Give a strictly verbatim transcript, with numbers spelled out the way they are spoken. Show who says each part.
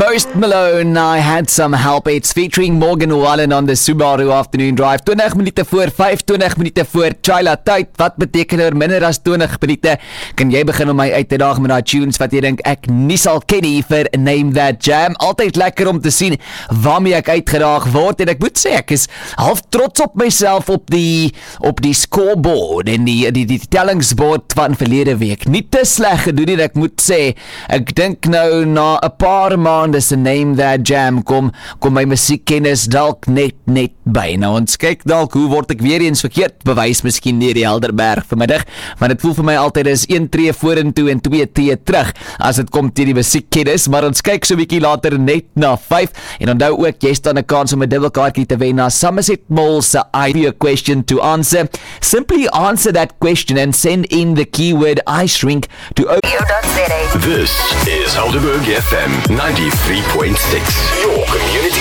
Speaker 1: Post Malone, I Had Some Help. It's featuring Morgan Wallen on the Subaru Afternoon Drive. twintig minute voor vyf, twintig minute voor Chila tyd. Wat beteken er minder as twintig minute? Kan jy begin om my uit te daag met die tunes wat jy dink ek nie sal ken nie vir Name That Jam? Altyd lekker om te sien waarmee ek uitgedaag word en ek moet sê ek is half trots op myself op die op die scoreboard en die die, die tellingsbord van verlede week. Nie te sleg gedoen nie, ek moet sê. Ek dink nou na 'n paar maande se Name That Jam kom kom my musiekkennis dalk net net by. Nou ons kyk dalk hoe word ek weer eens verkeerd bewys, miskien deur die Helderberg vanmiddag, maar dit voel vir my altyd is een tree vorentoe en twee tree terug as dit kom teen die musiekkennis, maar ons kyk so 'n bietjie later net na vyf en onthou ook jy staan 'n kans om 'n dubbelkaartjie te wen na Somerset Mall se I D question to answer. Simply answer that question and send in the keyword I shrink to o-
Speaker 2: This is Helderberg F M ninety-three point six, your community